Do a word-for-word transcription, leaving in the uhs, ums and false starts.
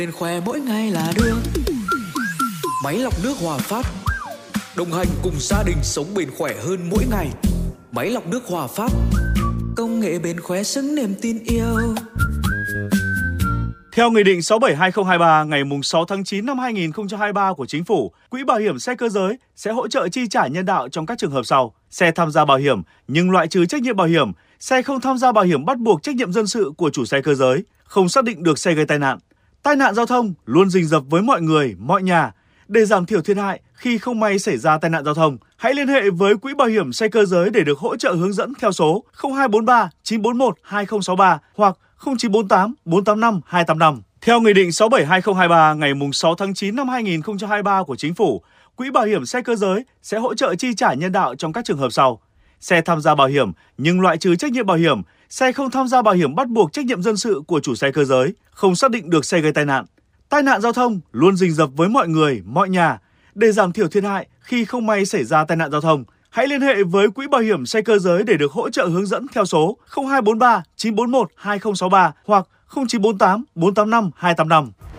Bên khỏe mỗi ngày là được. Máy lọc nước Hòa Phát, đồng hành cùng gia đình sống bền khỏe hơn mỗi ngày. Máy lọc nước Hòa Phát, công nghệ bền khỏe xứng niềm tin yêu. Theo Nghị định sáu bảy hai không hai ba ngày sáu tháng chín năm hai nghìn không trăm hai mươi ba của Chính phủ, Quỹ Bảo hiểm xe cơ giới sẽ hỗ trợ chi trả nhân đạo trong các trường hợp sau: xe tham gia bảo hiểm nhưng loại trừ trách nhiệm bảo hiểm, xe không tham gia bảo hiểm bắt buộc trách nhiệm dân sự của chủ xe cơ giới, không xác định được xe gây tai nạn. Tai nạn giao thông luôn rình rập với mọi người, mọi nhà. Để giảm thiểu thiệt hại khi không may xảy ra tai nạn giao thông, hãy liên hệ với Quỹ Bảo hiểm xe cơ giới để được hỗ trợ hướng dẫn theo số không hai bốn ba chín bốn một hai không sáu ba hoặc không chín bốn tám bốn tám năm hai tám năm. Theo Nghị định sáu bảy hai không hai ba ngày sáu tháng chín năm hai nghìn không trăm hai mươi ba của Chính phủ, Quỹ Bảo hiểm xe cơ giới sẽ hỗ trợ chi trả nhân đạo trong các trường hợp sau: xe tham gia bảo hiểm nhưng loại trừ trách nhiệm bảo hiểm, xe không tham gia bảo hiểm bắt buộc trách nhiệm dân sự của chủ xe cơ giới, không xác định được xe gây tai nạn. Tai nạn giao thông luôn rình rập với mọi người, mọi nhà. Để giảm thiểu thiệt hại khi không may xảy ra tai nạn giao thông, hãy liên hệ với Quỹ Bảo hiểm xe cơ giới để được hỗ trợ hướng dẫn theo số không hai bốn ba chín bốn một hai không sáu ba hoặc không chín bốn tám bốn tám năm hai tám năm.